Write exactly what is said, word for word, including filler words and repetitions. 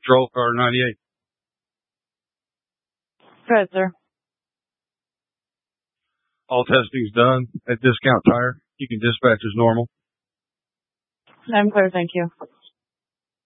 Patrol Car ninety-eight. Go ahead, sir. All testing's done at Discount Tire. You can dispatch as normal. I'm clear, thank you.